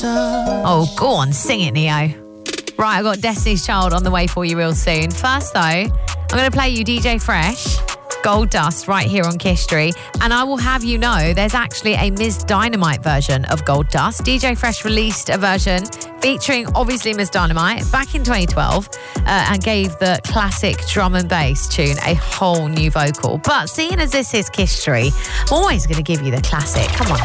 Oh, go on, sing it, Neo. Right, I've got Destiny's Child on the way for you real soon. First, though, I'm going to play you DJ Fresh, Gold Dust, right here on Kiss Street. And I will have you know there's actually a Ms. Dynamite version of Gold Dust. DJ Fresh released a version featuring, obviously, Ms. Dynamite back in 2012 and gave the classic drum and bass tune a whole new vocal. But seeing as this is Kiss Street, I'm always going to give you the classic. Come on.